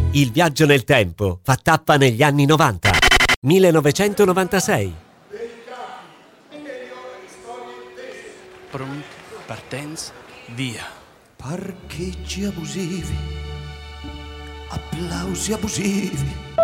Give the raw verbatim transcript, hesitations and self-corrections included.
Il viaggio nel tempo fa tappa negli anni novanta. millenovecentonovantasei. Pronti, partenza, via. Parcheggi abusivi, applausi abusivi.